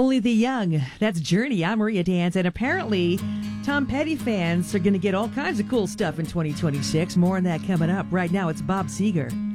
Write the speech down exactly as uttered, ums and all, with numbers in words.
Only the Young. That's Journey. I'm Maria Dance. And apparently, Tom Petty fans are going to get all kinds of cool stuff in twenty twenty-six. More on that coming up. Right now, it's Bob Seger.